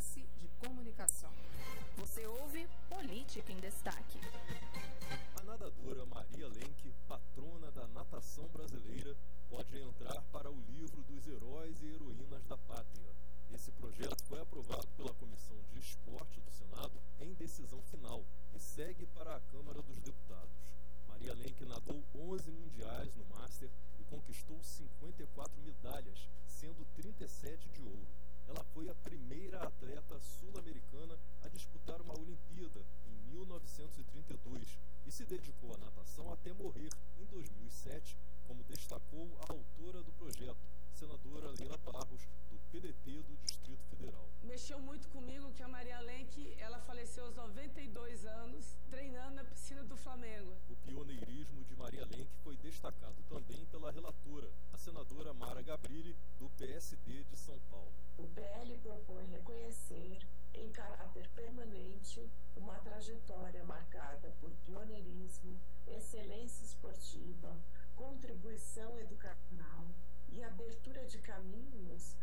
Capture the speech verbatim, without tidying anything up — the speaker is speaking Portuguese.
S de Comunicação. Você ouve Política em Destaque. A nadadora Maria Lenk, patrona da natação brasileira, pode entrar para o livro dos heróis e heroínas da pátria. Esse projeto foi aprovado pela Comissão de Esporte do Senado em decisão final e segue para a Câmara dos Deputados. Maria Lenk nadou onze mundiais no Master e conquistou cinquenta e quatro medalhas, sendo trinta e sete de ouro. Ela foi a primeira atleta sul-americana a disputar uma Olimpíada em mil novecentos e trinta e dois e se dedicou à natação até morrer em dois mil e sete, como destacou a autora do projeto, senadora Leila Barros, do P D T do Distrito Federal. Mexeu muito comigo que a Maria Lenk, ela faleceu aos noventa e dois anos, treinando na piscina do Flamengo. O pioneirismo de Maria Lenk foi destacado também pela relatora, a senadora Mara Gabrilli, do P S D de São Paulo. O P L propõe reconhecer, em caráter permanente, uma trajetória marcada por pioneirismo, excelência esportiva, contribuição educacional e abertura de caminhos